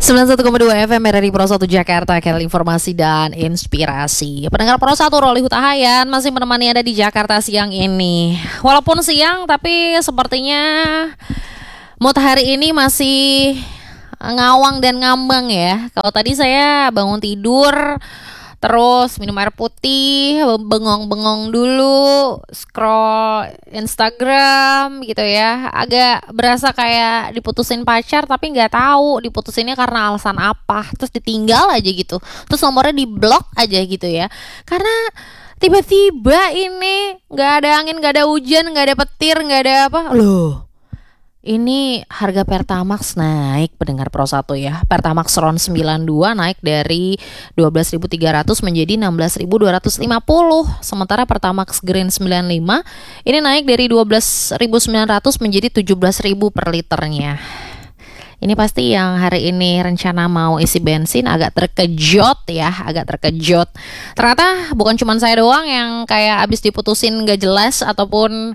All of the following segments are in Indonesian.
91,2 FM RRI Pro 1 Jakarta, kanal informasi dan inspirasi. Pendengar Pro 1, Roli Hutahayan masih menemani Anda di Jakarta siang ini. Walaupun siang, tapi sepertinya mood hari ini masih ngawang dan ngambang ya. Kalau tadi saya bangun tidur, terus minum air putih, bengong-bengong dulu, scroll Instagram gitu ya. Agak berasa kayak diputusin pacar tapi nggak tahu diputusinnya karena alasan apa. Terus ditinggal aja gitu. Terus nomornya di-block aja gitu ya. Karena tiba-tiba ini nggak ada angin, nggak ada hujan, nggak ada petir, nggak ada apa. Loh, ini harga Pertamax naik, pendengar Pro 1 ya. Pertamax RON 92 naik dari 12.300 menjadi 16.250. Sementara Pertamax Green 95 ini naik dari 12.900 menjadi 17.000 per liternya. Ini pasti yang hari ini rencana mau isi bensin agak terkejut ya, agak terkejut. Ternyata bukan cuma saya doang yang kayak abis diputusin gak jelas ataupun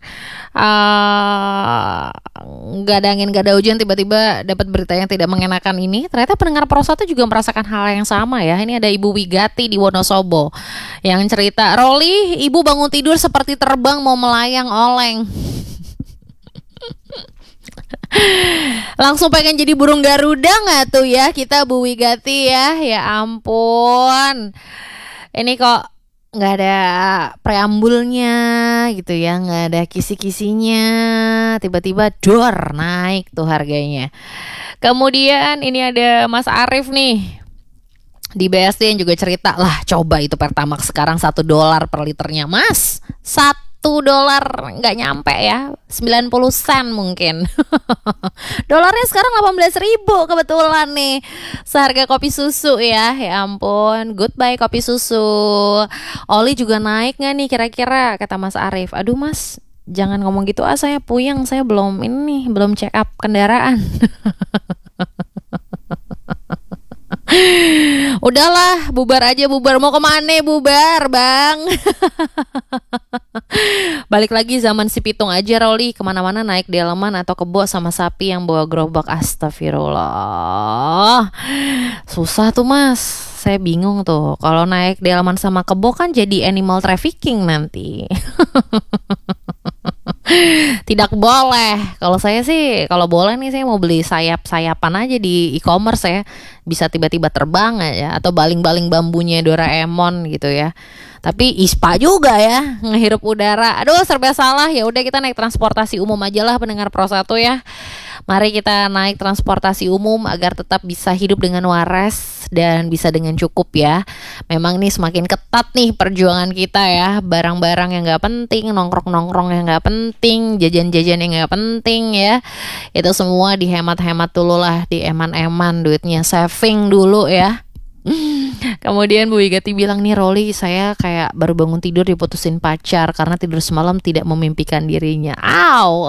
gak ada angin, gak ada hujan, tiba-tiba dapat berita yang tidak mengenakan ini. Ternyata pendengar Pro 1 juga merasakan hal yang sama ya. Ini ada Ibu Wigati di Wonosobo yang cerita, "Roli, ibu bangun tidur seperti terbang mau melayang oleng." Langsung pengen jadi burung Garuda gak tuh ya kita, Bu Wigati ya. Ya ampun, ini kok gak ada preambulnya gitu ya, gak ada kisi-kisinya, tiba-tiba dor naik tuh harganya. Kemudian ini ada Mas Arif nih di BSD yang juga cerita, lah coba itu Pertamax sekarang $1 per liternya mas, $1 nggak nyampe ya, 90 sen mungkin. Dolarnya sekarang 18.000 kebetulan nih, seharga kopi susu ya. Ya ampun, goodbye kopi susu. Oli juga naik nggak nih kira-kira, kata Mas Arif. Aduh mas, jangan ngomong gitu saya puyeng, saya belum check up kendaraan. Udahlah, bubar aja, bubar. Mau kemana bubar bang? Balik lagi zaman si pitung aja Roli, kemana-mana naik delman atau kebo sama sapi yang bawa gerobak. Astagfirullah, susah tuh mas. Saya bingung tuh, kalau naik delman sama kebo kan jadi animal trafficking nanti. Tidak boleh. Kalau saya sih, kalau boleh nih saya mau beli sayap-sayapan aja di e-commerce ya. Bisa tiba-tiba terbang aja, atau baling-baling bambunya Doraemon gitu ya. Tapi ISPA juga ya, ngehirup udara. Aduh, serba salah. Ya udah, kita naik transportasi umum aja lah pendengar Pro 1 ya. Mari kita naik transportasi umum agar tetap bisa hidup dengan waras dan bisa dengan cukup ya. Memang nih semakin ketat nih perjuangan kita ya. Barang-barang yang gak penting, nongkrong-nongkrong yang gak penting, jajan-jajan yang gak penting ya, itu semua dihemat-hemat dulu lah, dieman-eman duitnya, saving dulu ya. Kemudian Bu Wigati bilang nih, Roli, saya kayak baru bangun tidur diputusin pacar karena tidur semalam tidak memimpikan dirinya. Aw.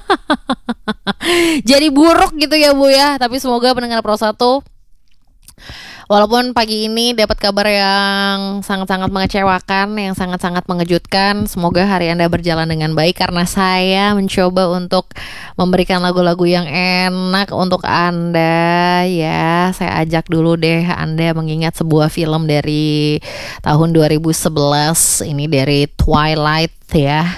Jadi buruk gitu ya Bu ya. Tapi semoga pendengar Pro 1, walaupun pagi ini dapat kabar yang sangat-sangat mengecewakan, yang sangat-sangat mengejutkan, semoga hari Anda berjalan dengan baik karena saya mencoba untuk memberikan lagu-lagu yang enak untuk Anda ya. Saya ajak dulu deh Anda mengingat sebuah film dari tahun 2011, ini dari Twilight ya.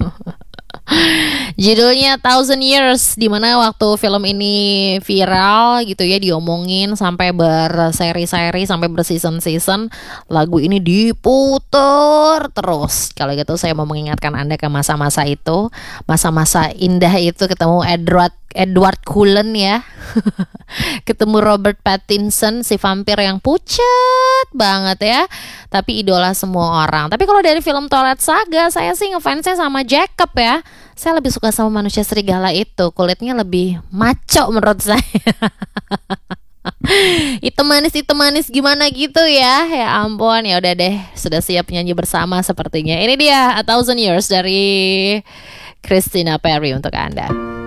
Judulnya Thousand Years, dimana waktu film ini viral gitu ya, diomongin sampai berseri-seri, sampai berseason-season, lagu ini diputer terus. Kalau gitu saya mau mengingatkan Anda ke masa-masa itu, masa-masa indah itu, ketemu Edward Cullen ya. Ketemu Robert Pattinson, si vampir yang pucat banget ya, tapi idola semua orang. Tapi kalau dari film Twilight Saga, saya sih ngefansnya sama Jacob ya. Saya lebih suka sama manusia serigala itu, kulitnya lebih maco menurut saya. Itu manis gimana gitu ya. Ya ampun, ya udah deh, sudah siap nyanyi bersama sepertinya. Ini dia A Thousand Years dari Christina Perri untuk Anda.